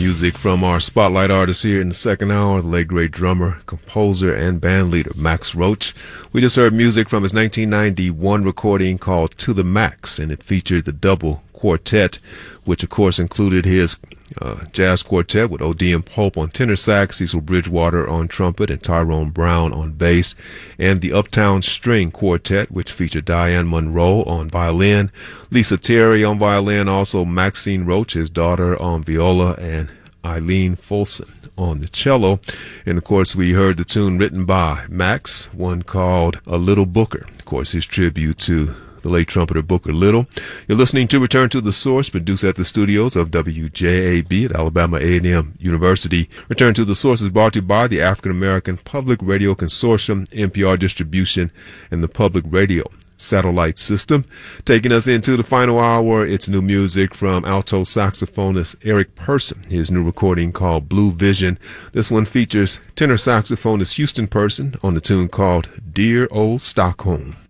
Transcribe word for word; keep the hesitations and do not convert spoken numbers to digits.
Music from our spotlight artist here in the second hour, the late great drummer, composer, and band leader Max Roach. We just heard music from his nineteen ninety-one recording called To the Max, and it featured the double quartet, which of course included his uh, jazz quartet with O D M Pope on tenor sax, Cecil Bridgewater on trumpet, and Tyrone Brown on bass, and the Uptown String Quartet, which featured Diane Monroe on violin, Lisa Terry on violin, also Maxine Roach, his daughter, on viola, and Eileen Folsom on the cello. And of course we heard the tune written by Max, one called A Little Booker, of course his tribute to the late trumpeter Booker Little. You're listening to Return to the Source, produced at the studios of W J A B at Alabama A and M University. Return to the Source is brought to you by the African American Public Radio Consortium, N P R Distribution, and the Public Radio Satellite System. Taking us into the final hour, it's new music from alto saxophonist Eric Person, his new recording called Blue Vision. This one features tenor saxophonist Houston Person on the tune called Dear Old Stockholm.